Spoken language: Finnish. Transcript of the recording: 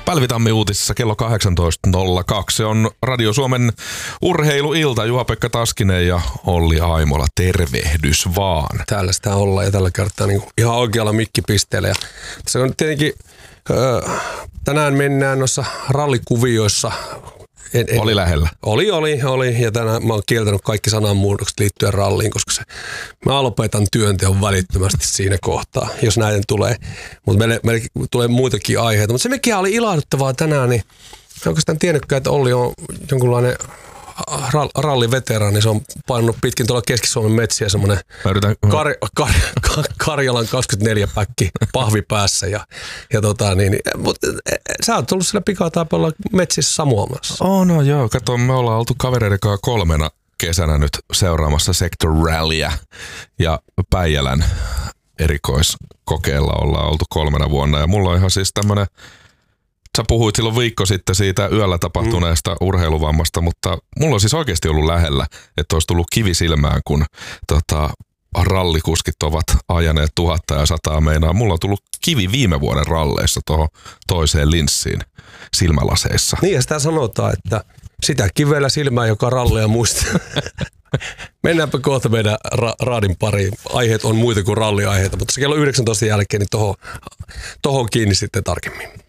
Pälvitammi uutisissa kello 18.02. Se on Radio Suomen urheiluilta. Juha-Pekka Taskinen ja Olli Aimola. Tervehdys vaan. Täällä sitä ollaan ja tällä kertaa niin ihan oikealla mikkipisteellä. Ja se on tietenkin, tänään mennään noissa rallikuvioissa. Oli lähellä. Oli. Ja tänään mä oon kieltänyt kaikki sananmuutokset liittyen ralliin, koska mä lopetan työnteon välittömästi siinä kohtaa, jos näin tulee. Mutta meille tulee muitakin aiheita. Mutta se mikä oli ilahduttavaa tänään, niin mä oikeastaan tiennytkään, että Olli on jonkunlainen ralliveteraani. Se on painanut pitkin tuolla Keski-Suomen metsiä semmoinen Karjalan 24-päkki pahvi päässä. Mutta sä oot ollut siellä pikataapalla metsissä samuamassa. No joo, kato, me ollaan oltu kavereiden kanssa 3 kesänä nyt seuraamassa Sector Rallyä ja Päijälän erikoiskokeella ollaan oltu 3 vuonna. Ja mulla on ihan siis tämmönen, sä puhuit silloin viikko sitten siitä yöllä tapahtuneesta urheiluvammasta, mutta mulla on siis oikeasti ollut lähellä, että olisi tullut kivi silmään, kun rallikuskit ovat ajaneet 1000 ja 100 meinaa. Mulla on tullut kivi viime vuoden ralleissa tuohon toiseen linssiin silmälaseissa. Niin ja sitä sanotaan, että sitä kivellä silmää, joka rallia muistaa. Mennäänpä kohta meidän raadin pariin. Aiheet on muita kuin ralliaiheita, mutta se kello 19 jälkeen niin tohon kiinni sitten tarkemmin.